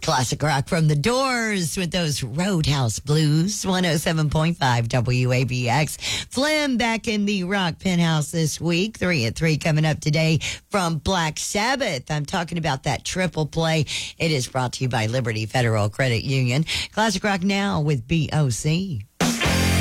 Classic rock from the Doors with those Roadhouse Blues. 107.5 WABX. Flynn back in the Rock Penthouse this week. 3 at 3 coming up today from Black Sabbath. I'm talking about that triple play. It is brought to you by Liberty Federal Credit Union. Classic rock now with BOC.